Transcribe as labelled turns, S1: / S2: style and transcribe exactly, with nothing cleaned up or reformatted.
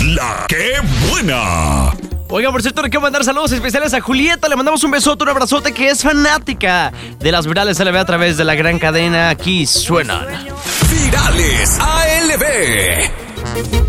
S1: La que buena.
S2: Oiga, por cierto, le quiero mandar saludos especiales a Julieta. Le mandamos un besote, un abrazote, que es fanática de las virales A L B a través de la gran cadena. Aquí suenan
S1: Virales A L B.